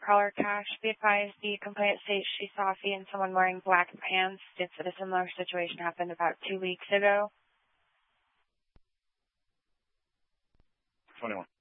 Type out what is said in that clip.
Nightcrawler Cash. Be advised, the complainant states she saw a fee and someone wearing black pants. States that a similar situation happened about 2 weeks ago. 21.